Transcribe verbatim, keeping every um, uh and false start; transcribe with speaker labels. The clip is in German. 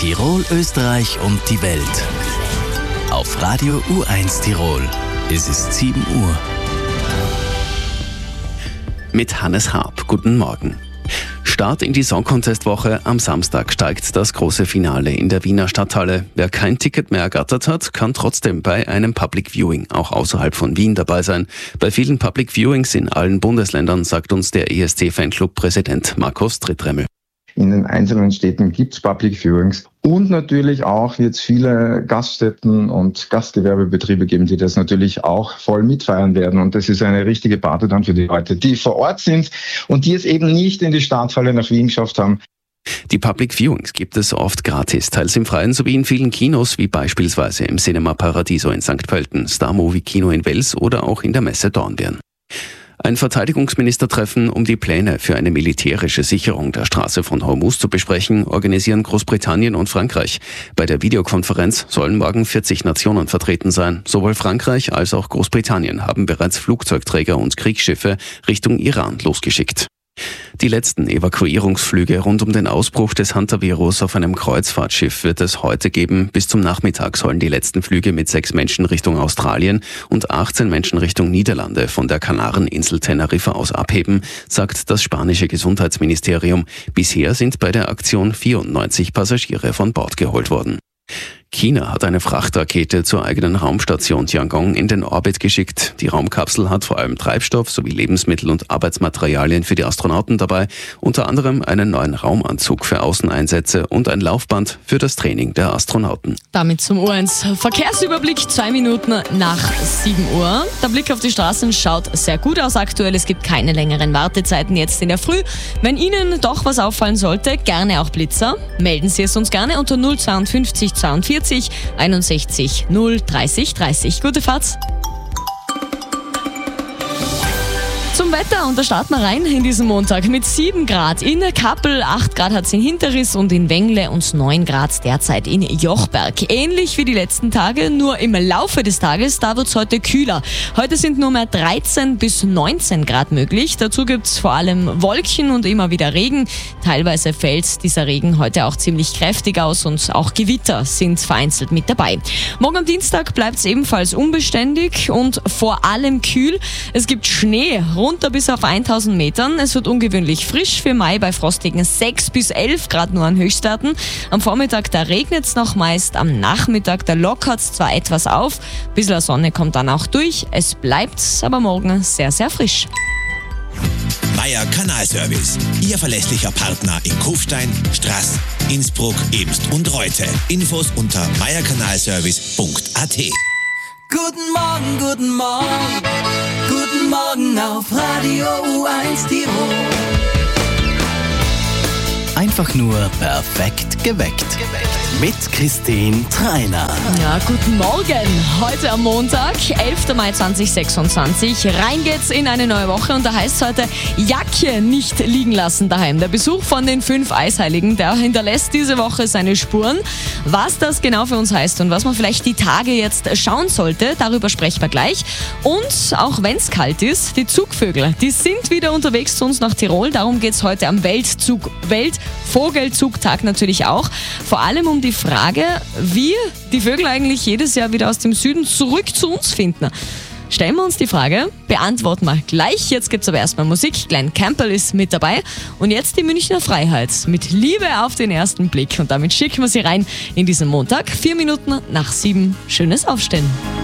Speaker 1: Tirol, Österreich und die Welt. Auf Radio U eins Tirol. Es ist sieben Uhr.
Speaker 2: Mit Hannes Haab. Guten Morgen. Start in die Song Contest Woche. Am Samstag steigt das große Finale in der Wiener Stadthalle. Wer kein Ticket mehr ergattert hat, kann trotzdem bei einem Public Viewing auch außerhalb von Wien dabei sein. Bei vielen Public Viewings in allen Bundesländern, sagt uns der E S C-Fanclub-Präsident Markus Trittremmel.
Speaker 3: In den einzelnen Städten gibt es Public Viewings und natürlich auch wird es viele Gaststätten und Gastgewerbebetriebe geben, die das natürlich auch voll mitfeiern werden. Und das ist eine richtige Party dann für die Leute, die vor Ort sind und die es eben nicht in die Stadthalle nach Wien geschafft haben.
Speaker 2: Die Public Viewings gibt es oft gratis, teils im Freien sowie in vielen Kinos, wie beispielsweise im Cinema Paradiso in Sankt Pölten, Star Movie Kino in Wels oder auch in der Messe Dornbirn. Ein Verteidigungsministertreffen, um die Pläne für eine militärische Sicherung der Straße von Hormuz zu besprechen, organisieren Großbritannien und Frankreich. Bei der Videokonferenz sollen morgen vierzig Nationen vertreten sein. Sowohl Frankreich als auch Großbritannien haben bereits Flugzeugträger und Kriegsschiffe Richtung Iran losgeschickt. Die letzten Evakuierungsflüge rund um den Ausbruch des Hantavirus auf einem Kreuzfahrtschiff wird es heute geben. Bis zum Nachmittag sollen die letzten Flüge mit sechs Menschen Richtung Australien und achtzehn Menschen Richtung Niederlande von der Kanareninsel Teneriffa aus abheben, sagt das spanische Gesundheitsministerium. Bisher sind bei der Aktion vierundneunzig Passagiere von Bord geholt worden. China hat eine Frachtrakete zur eigenen Raumstation Tiangong in den Orbit geschickt. Die Raumkapsel hat vor allem Treibstoff sowie Lebensmittel und Arbeitsmaterialien für die Astronauten dabei, unter anderem einen neuen Raumanzug für Außeneinsätze und ein Laufband für das Training der Astronauten.
Speaker 4: Damit zum U eins Verkehrsüberblick, zwei Minuten nach sieben Uhr. Der Blick auf die Straßen schaut sehr gut aus aktuell. Es gibt keine längeren Wartezeiten jetzt in der Früh. Wenn Ihnen doch was auffallen sollte, gerne auch Blitzer. Melden Sie es uns gerne unter null fünf zwei zweiundvierzig einundsechzig null dreißig dreißig. Gute Fahrt! Zum Wetter, und da starten wir rein in diesen Montag mit sieben Grad in Kappel, acht Grad hat es in Hinterriss und in Wengle und neun Grad derzeit in Jochberg. Ähnlich wie die letzten Tage, nur im Laufe des Tages, da wird es heute kühler. Heute sind nur mehr dreizehn bis neunzehn Grad möglich. Dazu gibt es vor allem Wolken und immer wieder Regen. Teilweise fällt dieser Regen heute auch ziemlich kräftig aus und auch Gewitter sind vereinzelt mit dabei. Morgen am Dienstag bleibt es ebenfalls unbeständig und vor allem kühl. Es gibt Schnee runter bis auf tausend Metern. Es wird ungewöhnlich frisch für Mai bei frostigen sechs bis elf Grad nur an Höchstwerten. Am Vormittag, da regnet es noch meist. Am Nachmittag, da lockert es zwar etwas auf. Ein bisschen Sonne kommt dann auch durch. Es bleibt aber morgen sehr, sehr frisch.
Speaker 5: Meier Kanalservice. Ihr verlässlicher Partner in Kufstein, Straß, Innsbruck, Ebst und Reute. Infos unter meier kanalservice punkt a t.
Speaker 6: Guten Morgen, guten Morgen, guten Morgen auf Radio U eins Tirol.
Speaker 1: Einfach nur perfekt geweckt. Mit Christine Treiner.
Speaker 4: Ja, guten Morgen. Heute am Montag, elfter Mai zweitausendsechsundzwanzig. Rein geht's in eine neue Woche und da heißt es heute, Jacke nicht liegen lassen daheim. Der Besuch von den fünf Eisheiligen, der hinterlässt diese Woche seine Spuren. Was das genau für uns heißt und was man vielleicht die Tage jetzt schauen sollte, darüber sprechen wir gleich. Und auch wenn es kalt ist, die Zugvögel, die sind wieder unterwegs zu uns nach Tirol. Darum geht's heute am Weltzug, Weltvogelzugtag natürlich auch. Vor allem um die Frage, wie die Vögel eigentlich jedes Jahr wieder aus dem Süden zurück zu uns finden. Stellen wir uns die Frage, beantworten wir gleich. Jetzt gibt es aber erstmal Musik. Glenn Campbell ist mit dabei. Und jetzt die Münchner Freiheit mit Liebe auf den ersten Blick. Und damit schicken wir sie rein in diesen Montag. Vier Minuten nach sieben. Schönes Aufstehen.